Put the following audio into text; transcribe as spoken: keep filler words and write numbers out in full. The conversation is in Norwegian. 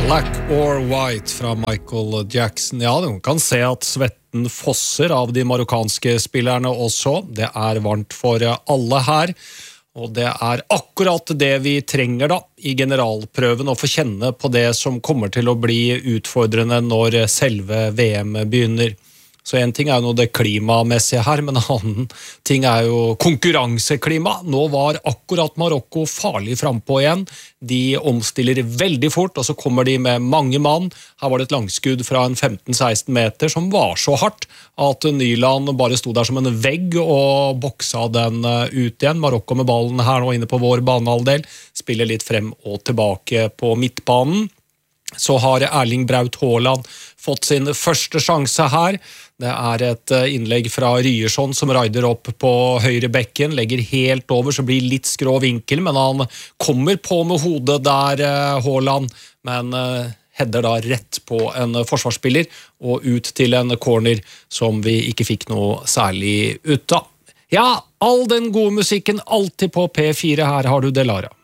Black or White fra Michael Jackson. Ja, du kan se at svetten fosser av de marokkanske spillerne også. Det er varmt for alle her. Og det er akkurat det vi trenger da, i generalprøven, å få kjenne på det som kommer til å bli utfordrende når selve V M begynner. Så en ting er jo det klimamessige her, men en annen ting er jo konkurranseklima. Nå var akkurat Marokko farlig frempå igjen. De omstiller veldig fort, og så kommer de med mange mann. Her var det et langskudd fra en femten seksten meter som var så hardt at Nyland bare stod der som en vegg og boksa den ut igjen. Marokko med ballen her nå inne på vår banehalvdel spiller litt frem og tilbake på midtbanen. Så har Erling Braut Haaland fått sin første sjanse her. Det er et innlegg fra Ryerson som raider opp på høyre bekken, legger helt over, så blir litt skrå vinkel, men han kommer på med hodet der, Haaland, men header da rett på en forsvarsspiller og ut til en corner som vi ikke fikk noe særlig ut av. Ja, all den gode musikken alltid på P fire, her har du det, Lara.